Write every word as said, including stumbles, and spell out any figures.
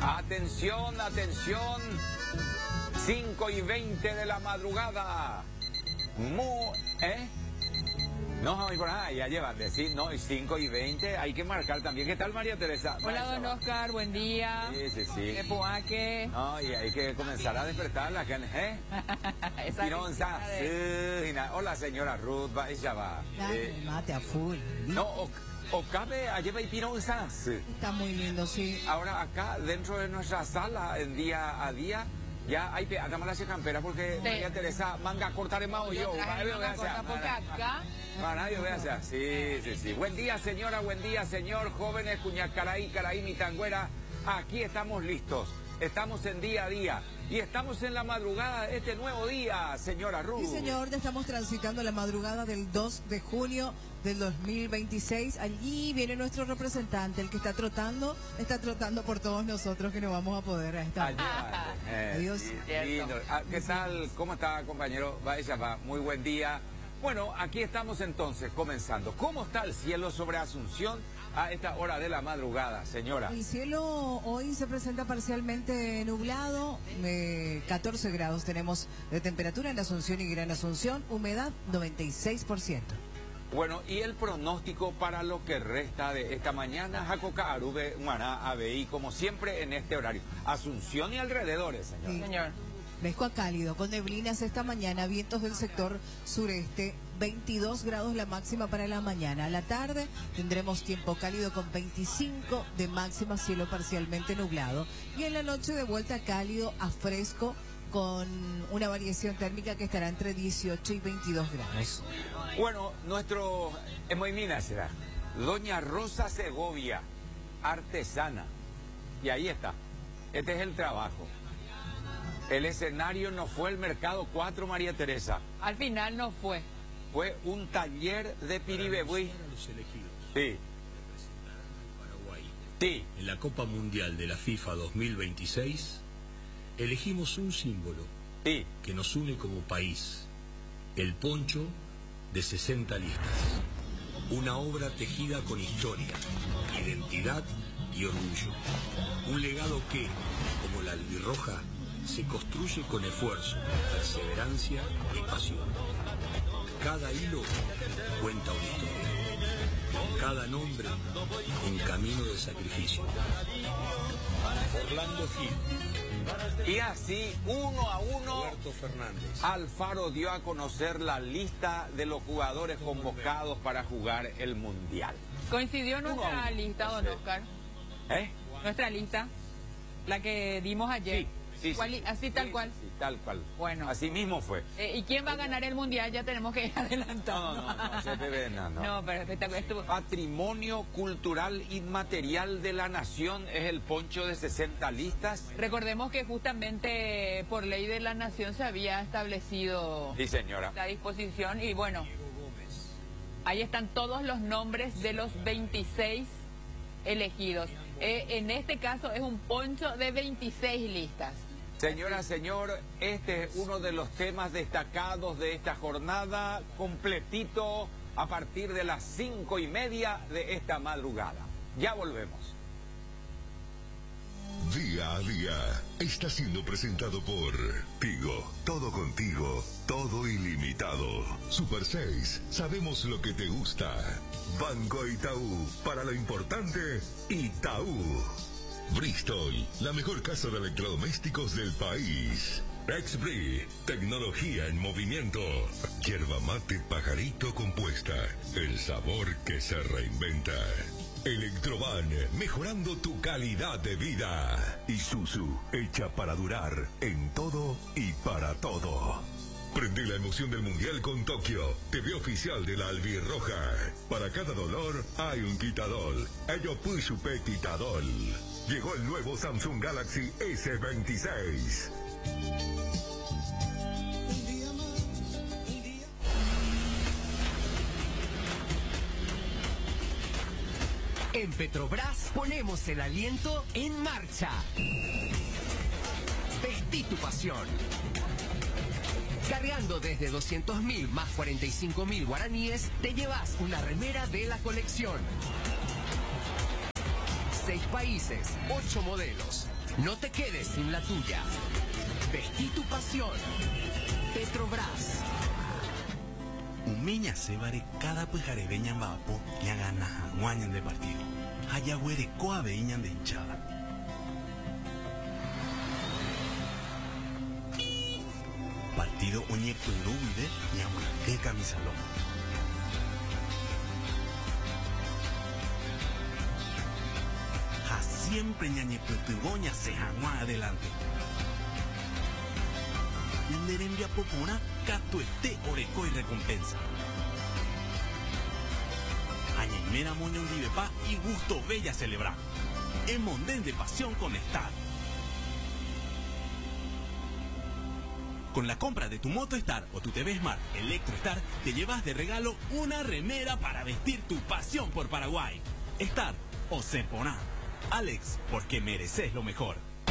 Atención, atención. cinco y veinte de la madrugada. Mu, ¿eh? No, por ahí, ya llevan decir, no, y cinco y veinte, hay que marcar también. ¿Qué tal, María Teresa? Hola, don Oscar, buen día. Sí, sí, sí. ¿Qué puaque? No, y hay que comenzar a despertar la gente, ¿eh? Pironza, sí. Hola, señora Ruth, va, ella va. Eh, mate a full. No, o, o cabe, allá va y Pironza, sí. Está muy lindo, sí. Ahora, acá, dentro de nuestra sala, en día a día, ya hay que hagamos la campera porque sí. María Teresa manga cortar el mago yo. Porque acá. No, nadie vea hacia. Sí, sí, sí. Buen día, señora, buen día, señor. Jóvenes, Cuñacaraí, Caraí, Mitangüera. Aquí estamos listos. Estamos en día a día. Y estamos en la madrugada de este nuevo día, señora Ruth. Sí, señor. Ya estamos transitando la madrugada del dos de junio del dos mil veintiséis. Allí viene nuestro representante, el que está trotando, está trotando por todos nosotros que no vamos a poder estar. Eh, Adiós. Sí, ¿qué tal? ¿Cómo está, compañero? Vaya, va. Muy buen día. Bueno, aquí estamos entonces comenzando. ¿Cómo está el cielo sobre Asunción a esta hora de la madrugada, señora? El cielo hoy se presenta parcialmente nublado, eh, catorce grados tenemos de temperatura en Asunción y Gran Asunción, humedad noventa y seis por ciento. Bueno, y el pronóstico para lo que resta de esta mañana, Jacoca, Arube, Maná, A B I, como siempre en este horario. Asunción y alrededores, señor. Sí. Señor. Fresco a cálido, con neblinas esta mañana, vientos del sector sureste, veintidós grados la máxima para la mañana. A la tarde tendremos tiempo cálido con veinticinco de máxima, cielo parcialmente nublado. Y en la noche de vuelta cálido a fresco, con una variación térmica que estará entre dieciocho y veintidós grados. Bueno, nuestro Emoimina será Doña Rosa Segovia, artesana. Y ahí está, este es el trabajo. El escenario no fue el Mercado cuatro, María Teresa. Al final no fue. Fue un taller de Piribebuy. Sí. Sí. En la Copa Mundial de la FIFA dos mil veintiséis, elegimos un símbolo sí. que nos une como país. El poncho de sesenta listas. Una obra tejida con historia, identidad y orgullo. Un legado que, como la albirroja, se construye con esfuerzo, perseverancia y pasión. Cada hilo cuenta una historia. Cada nombre, un camino de sacrificio. Orlando Gil. Y así, uno a uno, Roberto Fernández. Alfaro dio a conocer la lista de los jugadores convocados para jugar el Mundial. ¿Coincidió nuestra lista, don Oscar? ¿Eh? Nuestra lista, la que dimos ayer. Sí. Sí, ¿Cuál, sí, así tal sí, cual? Sí, tal cual. Bueno. Así mismo fue. Eh, ¿Y quién va a ganar el Mundial? Ya tenemos que ir adelantando. No, no, no, se debe, no, no. No, pero espectacular. Patrimonio cultural inmaterial de la nación es el poncho de sesenta listas. Recordemos que justamente por ley de la nación se había establecido sí, señora. la disposición y bueno, ahí están todos los nombres de los veintiséis elegidos. Eh, en este caso es un poncho de veintiséis listas. Señora, señor, este es uno de los temas destacados de esta jornada, completito a partir de las cinco y media de esta madrugada. Ya volvemos. Día a día está siendo presentado por Tigo. Todo contigo, todo ilimitado. Super seis, sabemos lo que te gusta. Banco Itaú, para lo importante, Itaú. Bristol, la mejor casa de electrodomésticos del país. Exbri, tecnología en movimiento. Yerba mate pajarito compuesta, el sabor que se reinventa. Electroban, mejorando tu calidad de vida. Isuzu, hecha para durar en todo y para todo. Prende la emoción del Mundial con Tokio, T V oficial de la albirroja. Para cada dolor hay un quitadol. Ello puso petitadol. Llegó el nuevo Samsung Galaxy S veintiséis. En Petrobras ponemos el aliento en marcha. Vestí tu pasión. Cargando desde doscientos mil más cuarenta y cinco mil guaraníes, te llevas una remera de la colección. Seis países, ocho modelos. No te quedes sin la tuya. Vestí tu pasión. Petrobras. Umiña se vare cada pejarebeña vapo y agana guañan de partido. Haya huere coa veñan de hinchada. Partido oñe perubide llama que camisalón. Ja siempre ñañe pepegoña se jamás adelante. Yanderembia popona catuete oreco y recompensa. Añaimera moñón divepa y gusto bella celebrar. En Mondén de pasión con Star. Con la compra de tu Moto Star o tu T V Smart Electro Star, te llevas de regalo una remera para vestir tu pasión por Paraguay. Star o Semponá. Alex, porque mereces lo mejor.